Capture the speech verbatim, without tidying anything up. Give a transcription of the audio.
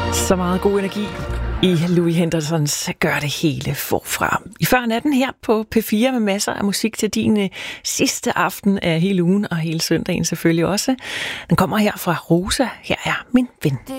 Så meget god energi i Louis Hendersons Gør det hele forfra. I før natten her på P fire med masser af musik til din uh, sidste aften af hele ugen og hele søndagen selvfølgelig også. Den kommer her fra Rosa. Her er Min Ven.